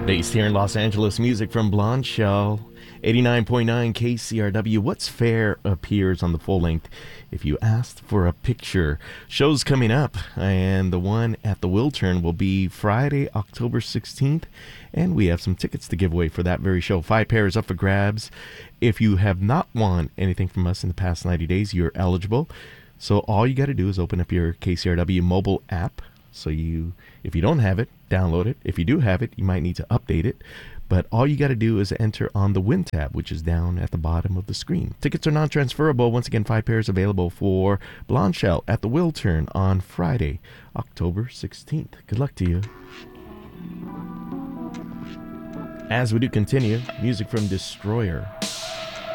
Based here in Los Angeles, music from Blonde Shell, 89.9 KCRW. What's Fair appears on the full length If You Asked for a Picture. Shows coming up, and the one at the Wiltern will be Friday, October 16th, and we have some tickets to give away for that very show. 5 pairs up for grabs. If you have not won anything from us in the past 90 days, you're eligible. So all you got to do is open up your KCRW mobile app. So if you don't have it, download it. If you do have it, you might need to update it. But all you got to do is enter on the Win tab, which is down at the bottom of the screen. Tickets are non-transferable. Once again, 5 pairs available for Blonde Shell at the Wiltern on Friday, October 16th. Good luck to you. As we do continue, music from Destroyer.